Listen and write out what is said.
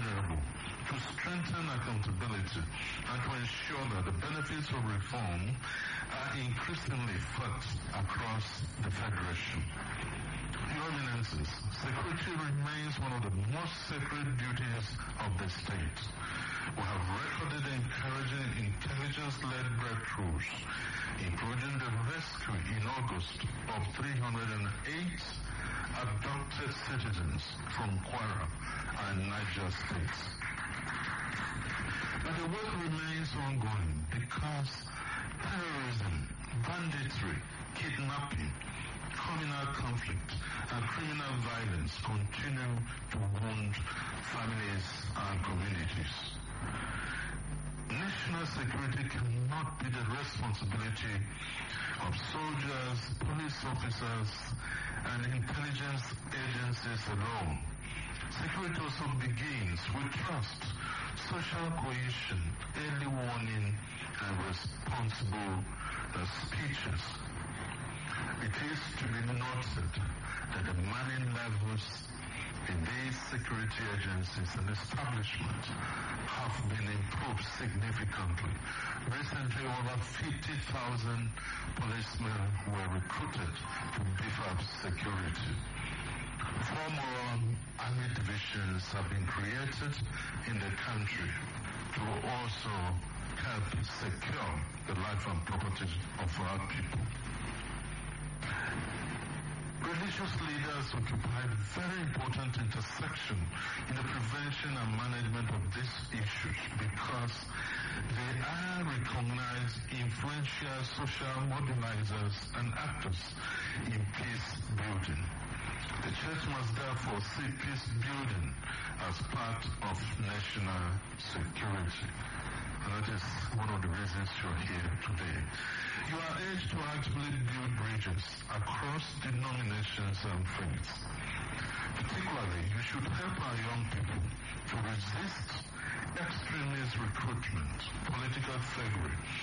vulnerable, to strengthen accountability, and to ensure that the benefits of reform are increasingly felt across the Federation. Your Eminences, security remains one of the most sacred duties of the state. We have recorded encouraging intelligence-led breakthroughs, including the rescue in August of 308 abducted citizens from Kwara and Niger states. But the work remains ongoing because terrorism, banditry, kidnapping, communal conflict, and criminal violence continue to wound families and communities. National security cannot be the responsibility of soldiers, police officers, and intelligence agencies alone. Security also begins with trust, social cohesion, early warning, and responsible speeches. It is to be noted that the manning levels in these security agencies and establishments have been improved significantly. Recently, over 50,000 policemen were recruited to beef up security. 4 more army divisions have been created in the country to also help secure the life and property of our people. Religious leaders occupy a very important intersection in the prevention and management of these issues because they are recognized influential social mobilizers and actors in peace building. The church must therefore see peace building as part of national security. And that is one of the reasons you're here today. You are urged to actively build bridges across denominations and faiths. Particularly, you should help our young people to resist extremist recruitment, political thuggery,